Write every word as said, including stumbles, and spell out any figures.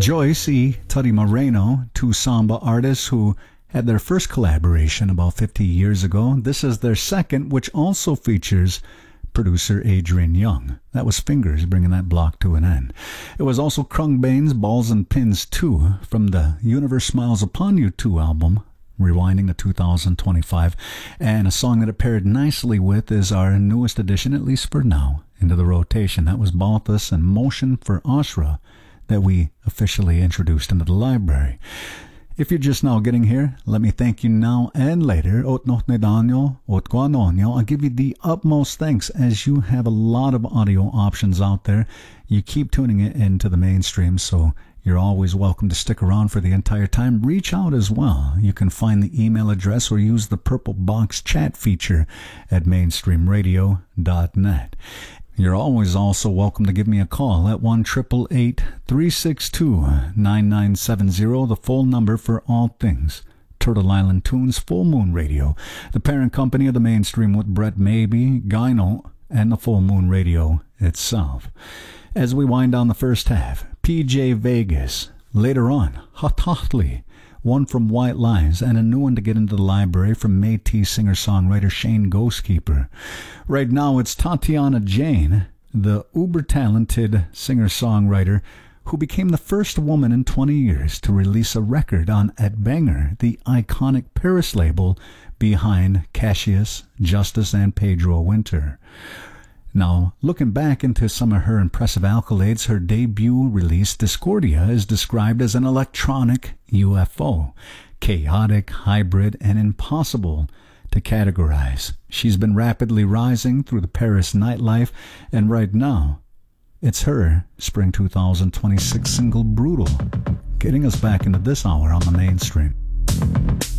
Joyce E. Tuddy Moreno, two samba artists who had their first collaboration about fifty years ago. This is their second, which also features producer Adrian Young. That was Fingers, bringing that block to an end. It was also Krungbane's Balls and Pins two from the Universe Smiles Upon You two album, rewinding to two thousand twenty-five. And a song that it paired nicely with is our newest addition, at least for now, into the rotation. That was Balthus and Motion for Ashra that we officially introduced into the library. If you're just now getting here, let me thank you now and later. Ot noch nedanyo, ot guanonyo. I'll give you the utmost thanks as you have a lot of audio options out there. You keep tuning it into the mainstream, so you're always welcome to stick around for the entire time. Reach out as well. You can find the email address or use the purple box chat feature at mainstream radio dot net. You're always also welcome to give me a call at one eight eight eight, three six two, nine nine seven zero, the full number for all things Turtle Island Tunes Full Moon Radio, the parent company of the Mainstream with Brett Maybe, Gyno, and the Full Moon Radio itself. As we wind down the first half, P J Vegas, later on, Hotahli, one from White Lines, and a new one to get into the library from Métis singer-songwriter Shane Ghostkeeper. Right now, it's Tatiana Jane, the uber-talented singer-songwriter who became the first woman in twenty years to release a record on At Banger, the iconic Paris label behind Cassius, Justice, and Pedro Winter. Now, looking back into some of her impressive accolades, her debut release, Discordia, is described as an electronic U F O, chaotic, hybrid, and impossible to categorize. She's been rapidly rising through the Paris nightlife, and right now, it's her spring two thousand twenty-six single, Brutal, getting us back into this hour on the Mainstream.